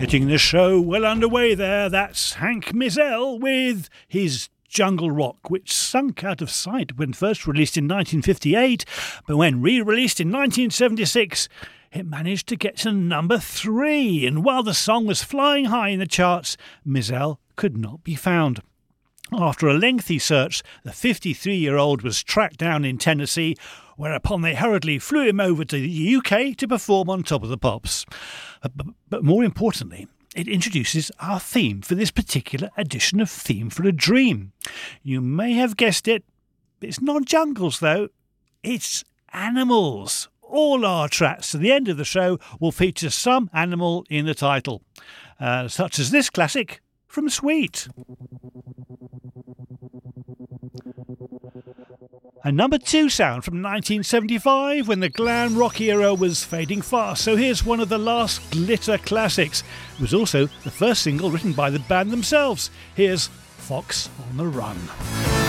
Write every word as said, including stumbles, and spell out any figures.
Getting the show well underway there, that's Hank Mizell with his Jungle Rock, which sunk out of sight when first released in nineteen fifty-eight, but when re-released in nineteen seventy-six, it managed to get to number three, and while the song was flying high in the charts, Mizell could not be found. After a lengthy search, the fifty-three-year-old was tracked down in Tennessee, whereupon they hurriedly flew him over to the U K to perform on Top of the Pops. But, but more importantly, it introduces our theme for this particular edition of Theme for a Dream. You may have guessed it, it's not jungles though, it's animals. All our tracks to the end of the show will feature some animal in the title, uh, such as this classic from Sweet. A number two sound from nineteen seventy-five when the glam rock era was fading fast. So here's one of the last glitter classics. It was also the first single written by the band themselves. Here's Fox on the Run.